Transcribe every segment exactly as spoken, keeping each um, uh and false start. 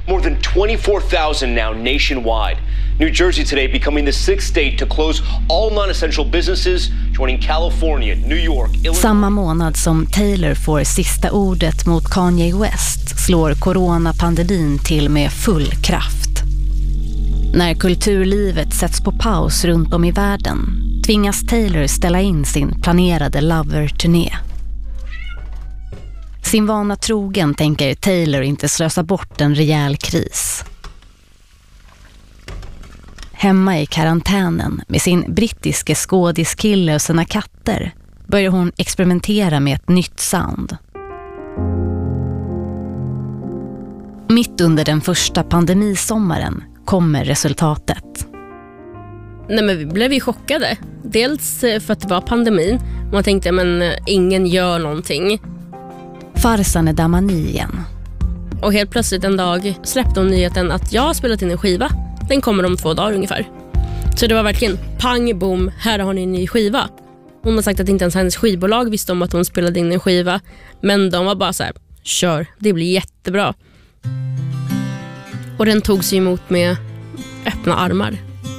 more than twenty-four thousand now nationwide. New Jersey today becoming the sixth state to close all non-essential businesses, joining California, New York, Illinois. Samma månad som Taylor får sista ordet mot Kanye West slår coronapandemin till med full kraft. När kulturlivet sätts på paus runt om i världen tvingas Taylor ställa in sin planerade Lover-turné. Sin vana trogen tänker Taylor inte slösa bort en rejäl kris. Hemma i karantänen med sin brittiske skådiskille och sina katter börjar hon experimentera med ett nytt sound. Mitt under den första pandemisommaren kommer resultatet. Nej, men vi blev ju chockade. Dels för att det var pandemin. Man tänkte, men ingen gör någonting. Farzaneh Damani igen. Och helt plötsligt en dag släppte hon nyheten att jag har spelat in en skiva. Den kommer om två dagar ungefär. Så det var verkligen pang, boom, här har ni en ny skiva. Hon har sagt att inte ens hennes skivbolag visste om att hon spelade in en skiva. Men de var bara så här, kör, det blir jättebra. Och den tog sig emot med öppna armar.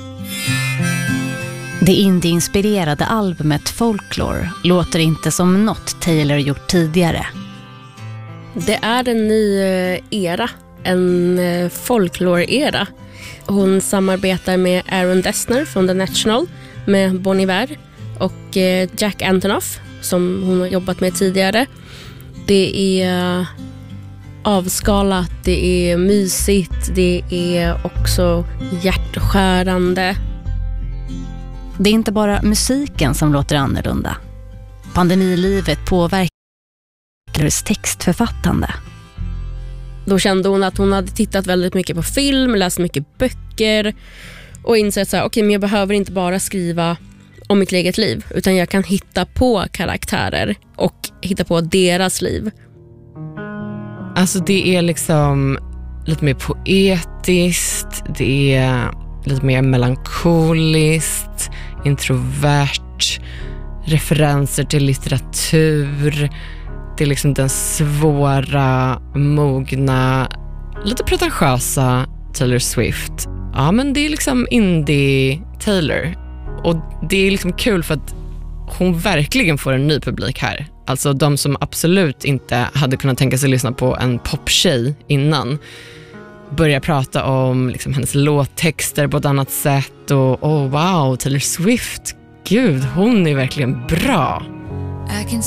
Det indie-inspirerade albumet Folklore låter inte som något Taylor gjort tidigare. Det är en ny era, en folklore-era. Hon samarbetar med Aaron Dessner från The National, med Bon Iver och Jack Antonoff som hon har jobbat med tidigare. Det är avskalat, det är mysigt, det är också hjärtskärande. Det är inte bara musiken som låter annorlunda. Pandemilivet påverkar Taylors textförfattande. Då kände hon att hon hade tittat väldigt mycket på film, läst mycket böcker och insett så här, okej, men jag behöver inte bara skriva om mitt eget liv, utan jag kan hitta på karaktärer och hitta på deras liv. Alltså det är liksom lite mer poetiskt, det är lite mer melankoliskt, introvert, referenser till litteratur. Det är liksom den svåra, mogna, lite pretentiösa Taylor Swift. Ja, men det är liksom indie Taylor. Och det är liksom kul för att hon verkligen får en ny publik här. Alltså de som absolut inte hade kunnat tänka sig lyssna på en poptjej innan börjar prata om liksom hennes låttexter på ett annat sätt. Och oh wow, Taylor Swift, gud, hon är verkligen bra.